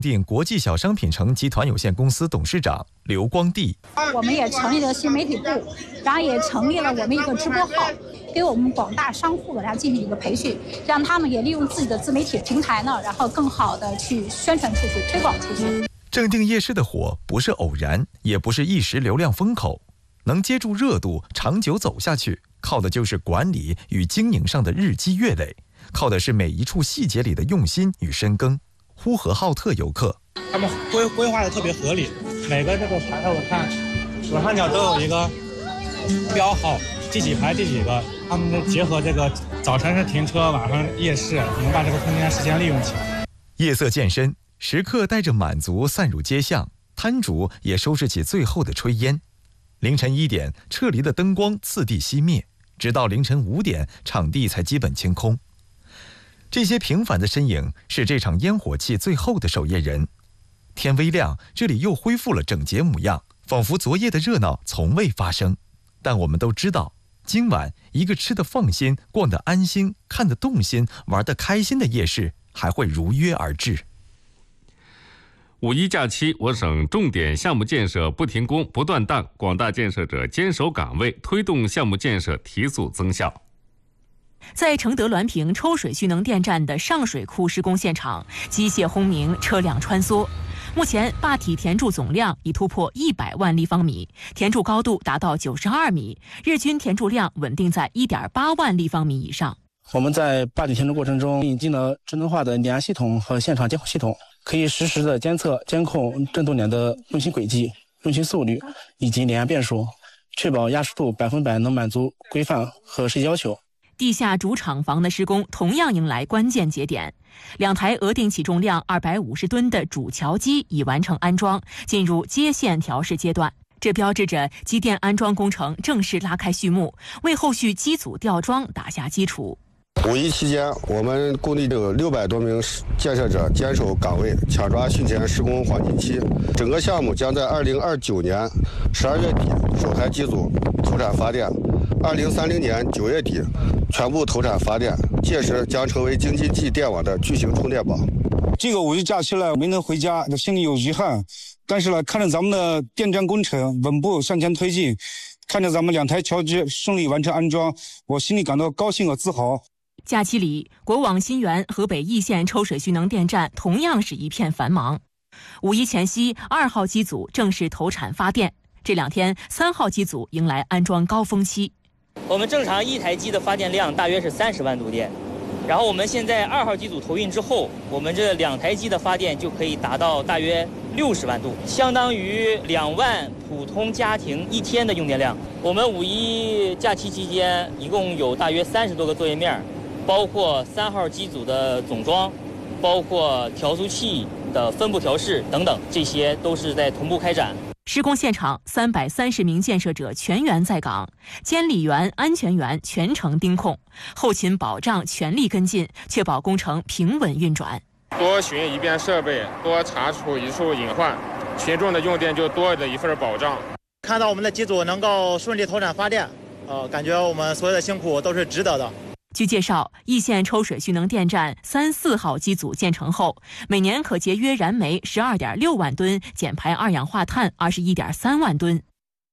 定国际小商品城集团有限公司董事长刘光地。 我们也成立了新媒体部，然后也成立了我们一个直播号，给我们广大商户然后进行一个培训，让他们也利用自己的自媒体平台呢，然后更好的去宣传出去、推广出去。 正定夜市的火不是偶然，也不是一时流量风口，能接住热度，长久走下去，靠的就是管理与经营上的日积月累，靠的是每一处细节里的用心与深耕。呼和浩特游客， 他们规划的特别合理，每个这个牌我看左上角都有一个标号，第几排第几个，他们结合这个早晨是停车，晚上夜市，能把这个空间实现利用起来。 夜色渐深，食客带着满足散入街巷，摊主也收拾起最后的炊烟。凌晨1点，撤离的灯光次第熄灭，直到凌晨5点，场地才基本清空。这些平凡的身影是这场烟火气最后的守夜人。天微亮，这里又恢复了整洁模样，仿佛昨夜的热闹从未发生。但我们都知道，今晚一个吃得放心、逛得安心、看得动心、玩得开心的夜市还会如约而至。 五一假期，我省重点项目建设不停工不断档，广大建设者坚守岗位，推动项目建设提速增效。 在承德滦平抽水蓄能电站的上水库施工现场，机械轰鸣，车辆穿梭。目前坝体填筑总量已突破100万立方米，填筑高度达到92米，日均填筑量稳定在1.8万立方米以上。 我们在坝体填筑过程中引进了智能化的碾压系统和现场监控系统，可以实时的监测、监控振动碾的运行轨迹、运行速率以及碾压变数，确保压实度100%能满足规范和设计要求。 地下主厂房的施工同样迎来关键节点，2台额定起重量250吨的主桥机已完成安装，进入接线调试阶段。这标志着机电安装工程正式拉开序幕，为后续机组吊装打下基础。 五一期间，我们工地有600多名建设者坚守岗位，抢抓汛前施工黄金期。整个项目将在2029年12月底首台机组投产发电，2030年9月底全部投产发电，届时将成为京津冀电网的巨型充电宝。 这个五一假期呢，没能回家，心里有遗憾。但是呢，看着咱们的电站工程稳步向前推进，看着咱们2台桥机顺利完成安装，我心里感到高兴和自豪。 假期里，国网新源河北易县抽水蓄能电站同样是一片繁忙。五一前夕，2号机组正式投产发电。这2天，3号机组迎来安装高峰期。 我们正常1台机的发电量大约是30万度电，然后我们现在2号机组投运之后，我们这2台机的发电就可以达到大约60万度，相当于2万普通家庭1天的用电量。我们五一假期期间一共有大约30多个作业面，包括3号机组的总装，包括调速器的分布调试等等，这些都是在同步开展。 施工现场330名建设者全员在岗，监理员、安全员全程盯控，后勤保障全力跟进，确保工程平稳运转。 多巡一遍设备，多查处一处隐患，群众的用电就多的一份保障。 看到我们的机组能够顺利投产发电，感觉我们所有的辛苦都是值得的。 据介绍，易县抽水蓄能电站3、4号机组建成后，每年可节约燃煤12.6万吨，减排二氧化碳21.3万吨。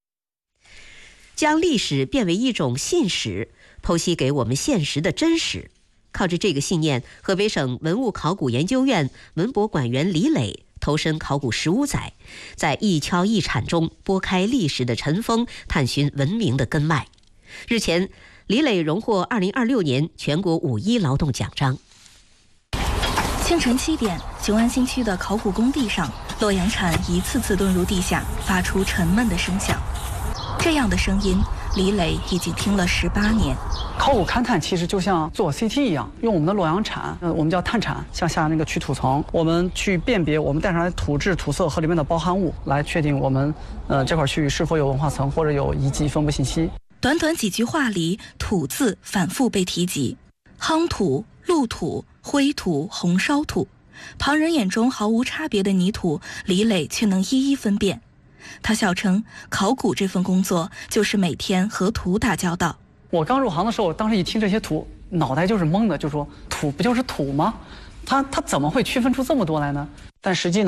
将历史变为一种信史，剖析给我们现实的真实。靠着这个信念，河北省文物考古研究院文博馆员李磊投身考古15载，在一敲一铲中拨开历史的尘封，探寻文明的根脉。日前，李磊荣获2026年全国五一劳动奖章。 清晨7点，雄安新区的考古工地上，洛阳铲一次次遁入地下，发出沉闷的声响。这样的声音，李磊已经听了18年。 考古勘探其实就像做 CT 一样，用我们的洛阳铲，我们叫探铲，向下那个取土层，我们去辨别我们带上来土质、土色和里面的包含物，来确定我们这块区域是否有文化层或者有遗迹分布信息。 短短几句话里，土字反复被提及，夯土、路土、灰土、红烧土，旁人眼中毫无差别的泥土，李磊却能一一分辨。他笑称，考古这份工作就是每天和土打交道。 我刚入行的时候，当时一听这些土，脑袋就是懵的，就说土不就是土吗？ 它怎么会区分出这么多来呢？但实际呢？